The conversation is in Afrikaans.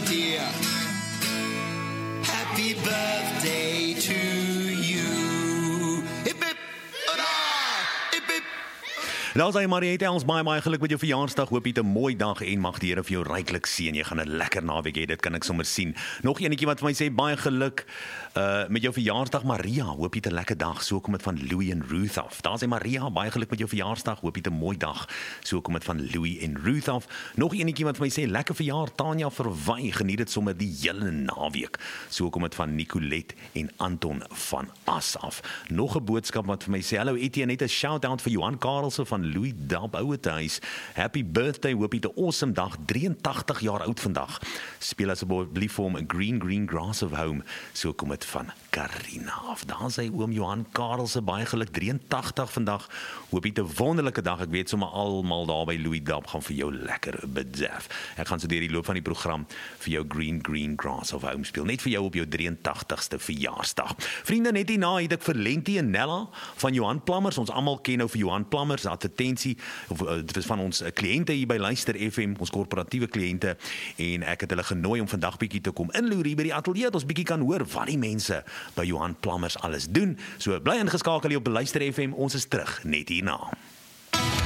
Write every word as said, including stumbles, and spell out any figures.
dear. Happy birthday to you. Hip hip, hurra! Hip hip. Nou sê Mariette, ons baie baie geluk met jou verjaarsdag. Hoop jy het 'n mooi dag en mag die Here vir jou ryklik seën. Jy gaan 'n lekker naweek hê, dit kan ek sommer sien. Nog eenetjie wat vir my sê baie geluk uh met jou verjaarsdag Maria. Hoop jy het 'n lekker dag. So kom dit van Louis en Ruth af. Daar sê Maria, baie geluk met jou verjaarsdag. Hoop jy het 'n mooi dag. So kom dit van Louis en Ruth af. Nog eenetjie wat vir my sê lekker verjaar Tanya Verwy. Geniet dit sommer die hele naweek. So kom dit van Nicolet en Anton van As af. Nog 'n boodskap wat vir my sê hallo Etienne, net 'n shout-out vir Johan Karelse van Louis Dab Ouetehuis. Happy birthday, hoop jy 'n awesome dag. drieëntagtig jaar oud vandag. Speel asseblief vir hom 'n Green Green Grass of Home. So kom dit van Karina af. Daar sê oom Johan Karelse baie geluk, drieëntagtig vandag. Hoop jy 'n wonderlike dag. Ek weet sommer almal daar by Louis Dab gaan vir jou lekker bederf. Ek gaan so deur die loop van die program vir jou Green Green Grass of Home speel. Net vir jou op jou drieëntagtigste verjaarsdag. Vriende, net hierna het ek vir Lentie en Nella van Johan Plammers. Ons almal ken nou vir Johan Plammers, advertensie of uh, dit is van ons uh, kliënte hier by Luister F M, ons korporatiewe kliënte, en ek het hulle genooi om vandag bietjie te kom inloer hier by die ateljee dat ons bietjie kan hoor wat die mense by Johan Plammers alles doen. So bly ingeskakel hier op Luister F M, ons is terug net hierna.